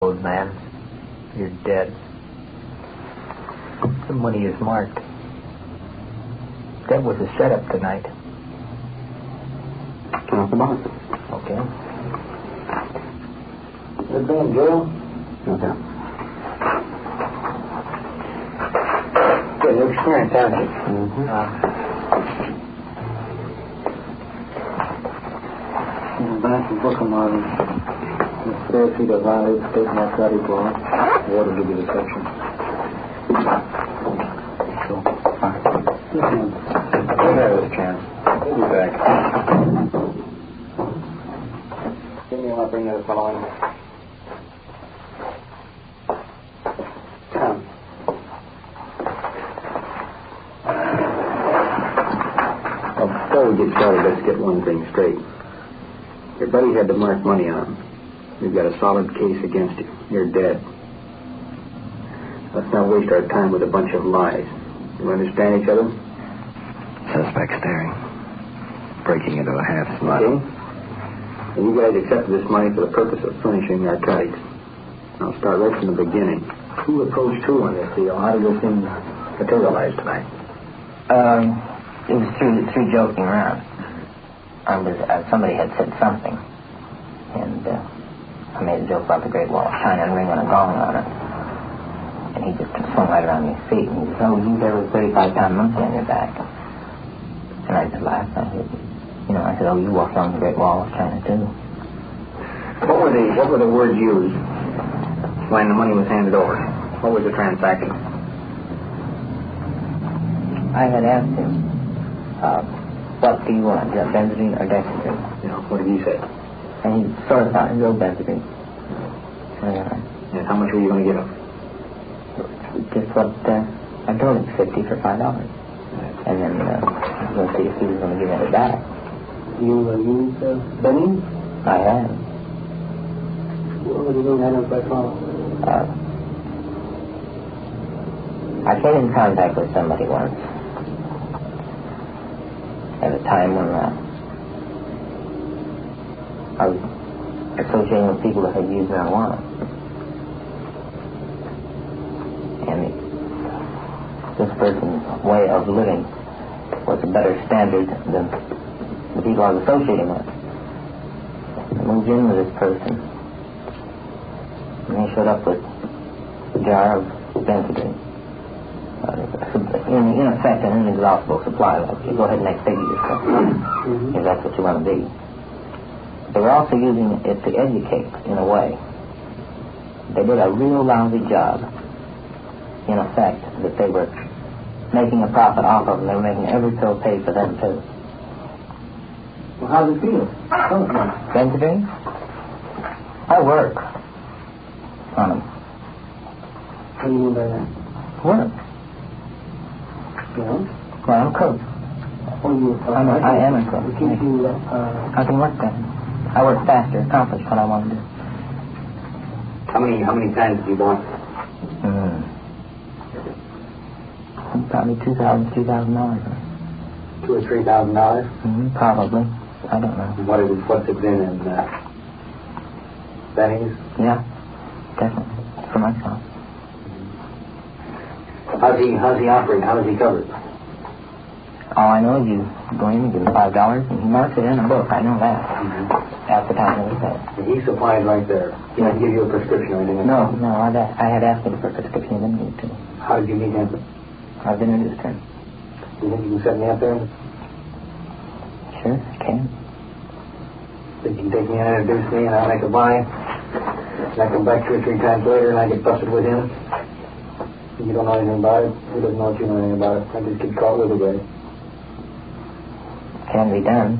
Old man, you're dead. The money is marked. That was a setup tonight. Turn off the box. Okay. Good thing, Joe. Okay. Good experience, haven't you? Mm-hmm. Back to book 'em on the spare feet of olive, take narcotic law, water to be the section. So, listen, we'll have this chance. We'll be back. Jimmy, I'll bring the fellow in. Come. Before we get started, let's get one thing straight. Your buddy had to mark money on him. We've got a solid case against you. You're dead. Let's not waste our time with a bunch of lies. You understand each other? Suspect staring. Breaking into a half smile. Okay. And you guys accepted this money for the purpose of furnishing narcotics. I'll start right from the beginning. Who approached who on this deal? How did this thing materialize tonight? It was through joking around. Somebody had said something, and I made a joke about the Great Wall of China and ringing a gong on it. And he just swung right around his feet, and he said, "Oh, you there with 35-pound monkey on your back." And I just laughed. I said, "Oh, you walked on the Great Wall of China too." What were the words used when the money was handed over? What was the transaction? I had asked him, "What do you want, benzodrine or dexedrine?" What did he say? And he sort of thought, "Go benzodrine." And how much were you going to give him? Just what I told him, $50 for $5. And then I was going to see if he was going to give it back. You used Benny? I had. What was he doing that by phone? I came in contact with somebody once at a time when I was associating with people that had used marijuana. And this person's way of living was a better standard than the people I was associating with. I moved in with this person, and he showed up with a jar of benzodrine. In effect, an inexhaustible supply. Like, you go ahead and make big yourself, if that's what you want to be. They were also using it to educate, in a way. They did a real lousy job, in effect, that they were making a profit off of, and they were making every pill pay for them, too. Well, how does it feel? Benzodrine? I work on them. What do you mean by that? Work. Yeah? Well, I'm a coach. I am a coach. I can work better. I work faster, accomplish what I want to do. How many times did you want? Probably $2,000, $3,000. $2,000 or $3,000? Probably. I don't know. What's it been in Benny's? Yeah, definitely. For myself. How's he operate? How does he cover it? All I know is you go in and give him $5, and he marks it in a book. I know that. At the time of his head. And he supplied right there. He didn't give you a prescription or anything? No. I had asked him for a prescription. He didn't need to. How did you meet him? I've been introduced to him. Do you think you can set me up there? Sure, I can. Think you can take me in and introduce me, and I'll make a buy? And I come back 2 or 3 times later, and I get busted with him? You don't know anything about it. He doesn't know what you know anything about it. I just get caught with the guy. Can be done.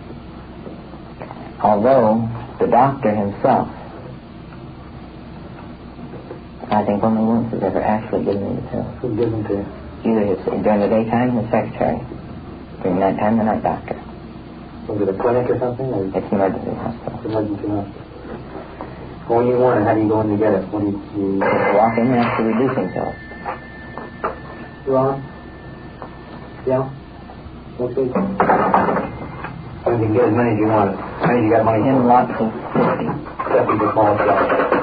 Although the doctor himself, I think only once has ever actually given me the pill. Who gives them to you? Either during the daytime, the secretary. During nighttime, the night doctor. Was it a clinic or something? Or it's an emergency hospital. It's an emergency hospital. When you want it, how do you go in to get it? What do you walk in and ask for reducing pills. You on? Yeah? Okay. I mean, you can get as many as you want. How many you got money for? In lots of 50. 50 for small stuff.